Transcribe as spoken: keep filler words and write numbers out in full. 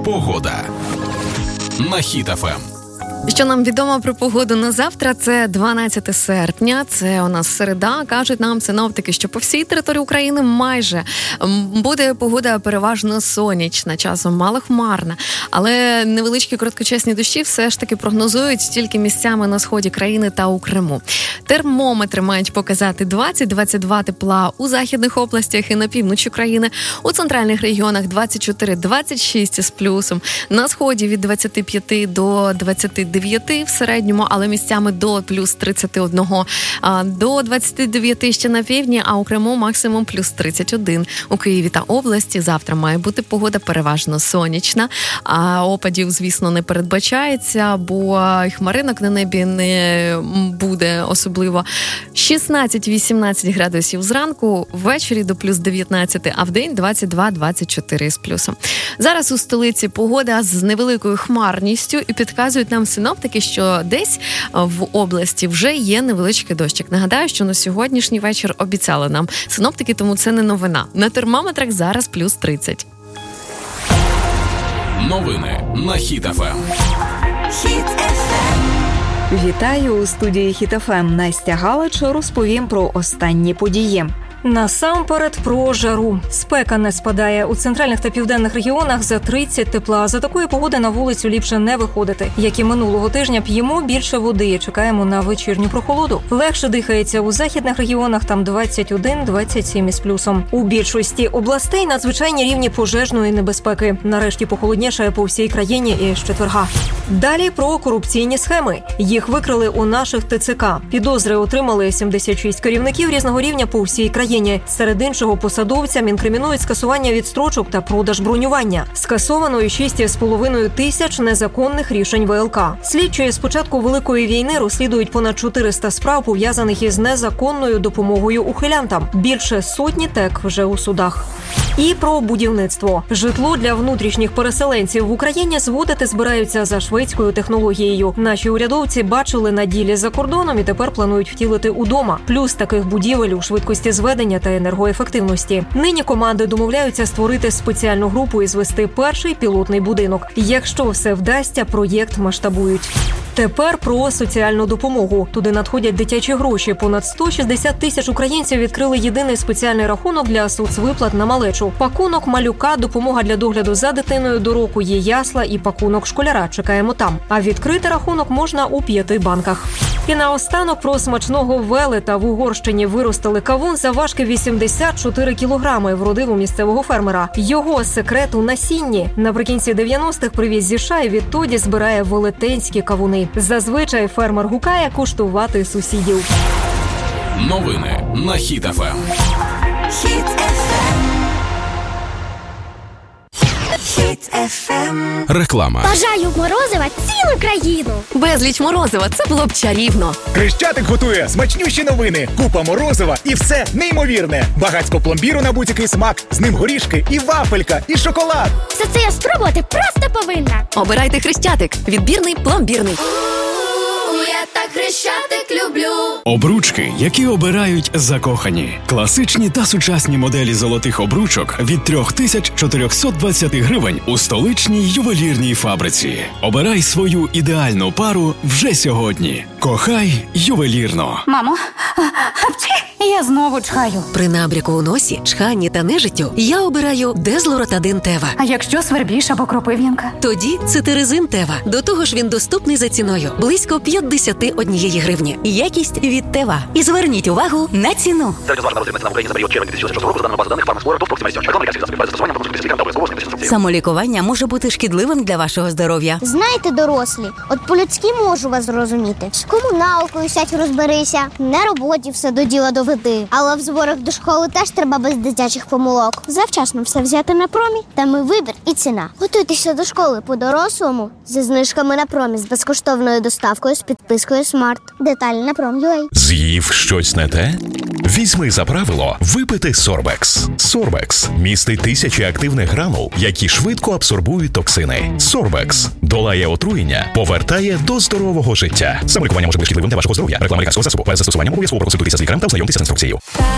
Погода на Хіт еф ем. Що нам відомо про погоду на завтра, це дванадцяте серпня, це у нас середа. Кажуть нам синоптики, що по всій території України майже буде погода переважно сонячна, часом малохмарна, але невеличкі короткочасні дощі все ж таки прогнозують тільки місцями на сході країни та у Криму. Термометри мають показати двадцять-двадцять два тепла у західних областях і на півночі країни, у центральних регіонах двадцять чотири двадцять шість з плюсом, на сході від двадцять п'ять до двадцять дев'ять в середньому, але місцями до плюс тридцять один, до двадцять дев'ять ще на півдні, а у Криму максимум плюс тридцять один. У Києві та області завтра має бути погода переважно сонячна, а опадів, звісно, не передбачається, бо хмаринок на небі не буде особливо. шістнадцять-вісімнадцять градусів зранку, ввечері до плюс дев'ятнадцять, а вдень двадцять два двадцять чотири з плюсом. Зараз у столиці погода з невеликою хмарністю і підказують нам синоптики, що десь в області вже є невеличкий дощик. Нагадаю, що на сьогоднішній вечір обіцяли нам синоптики, тому це не новина. На термометрах зараз плюс тридцять. Новини на Хіт еф ем. Хіт еф ем. Вітаю у студії Хіт еф ем. Настя Галич розповім про останні події. Насамперед про жару. Спека не спадає. У центральних та південних регіонах за тридцять тепла. За такої погоди на вулицю ліпше не виходити. Як і минулого тижня, п'ємо більше води і чекаємо на вечірню прохолоду. Легше дихається у західних регіонах, там двадцять один двадцять сім із плюсом. У більшості областей надзвичайні рівні пожежної небезпеки. Нарешті похолодніше по всій країні і з четверга. Далі про корупційні схеми. Їх викрили у наших те це ка. Підозри отримали сімдесят шість керівників різного рівня по всій країні. Серед іншого посадовцям інкримінують скасування відстрочок та продаж бронювання. Скасовано і шість з половиною тисяч незаконних рішень ве el ка. Слідчі з початку Великої війни розслідують понад чотириста справ, пов'язаних із незаконною допомогою ухилянтам. Більше сотні тек вже у судах. І про будівництво. Житло для внутрішніх переселенців в Україні зводити збираються за шведською технологією. Наші урядовці бачили на ділі за кордоном і тепер планують втілити удома. Плюс таких будівель у швидкості зведення та енергоефективності. Нині команди домовляються створити спеціальну групу і звести перший пілотний будинок. Якщо все вдасться, проєкт масштабують. Тепер про соціальну допомогу. Туди надходять дитячі гроші. Понад сто шістдесят тисяч українців відкрили єдиний спеціальний рахунок для соцвиплат на малечу. Пакунок малюка, допомога для догляду за дитиною до року, є ясла і пакунок школяра. Чекаємо там. А відкрити рахунок можна у п'яти банках. І наостанок про смачного велета. В Угорщині виростили кавун завважки вісімдесят чотири кілограми, вродив у місцевого фермера. Його секрет у насінні. Наприкінці дев'яностих привіз зі США і відтоді збирає велетенські кавуни. Зазвичай фермер гукає куштувати сусідів. Новини на Хіт еф ем. Хіт еф ем. Хіт еф ем. Реклама. Бажаю морозива цілу країну. Безліч морозива, це було б чарівно. Хрещатик готує смачнющі новини. Купа морозива і все неймовірне. Багацько пломбіру на будь-який смак. З ним горішки і вафелька, і шоколад. Все це я спробувати просто повинна. Обирайте Хрещатик. Відбірний, пломбірний. Я так Хрещатик люблю. Обручки, які обирають закохані. Класичні та сучасні моделі золотих обручок від три тисячі чотириста двадцять гривень у столичній ювелірній фабриці. Обирай свою ідеальну пару вже сьогодні. Кохай ювелірно. Мамо, я знову чхаю. При набряку у носі, чханні та нежиттю я обираю Дезлоротадин Тева. А якщо свербіж або кропив'янка? Тоді Цитиризин Тева. До того ж він доступний за ціною. Близько п'ятдесят однієї гривні. Якість від Тева. І зверніть увагу на ціну. Самолікування може бути шкідливим для вашого здоров'я. Знаєте, дорослі, от по-людськи можу вас зрозуміти. З комуналкою сядь розберися, на роботі все до діла доведи. Але в зборах до школи теж треба без дитячих помилок. Завчасно все взяти на промі, там і вибір, і ціна. Готуйтеся до школи по-дорослому зі знижками на промі, з безкоштовною доставкою, з підпискою Смарт. Деталі на пром крапка ю а. З'їв щось не те? Візьми за правило випити Сорбекс. Сорбекс містить тисячі активних гранул, які швидко абсорбують токсини. Сорбекс долає отруєння, повертає до здорового життя. Самолікування може бути шкідливим для вашого здоров'я. Реклама лікарського засобу. Перед застосуванням обов'язково проконсультуйтеся з лікарем та ознайомтеся з інструкцією.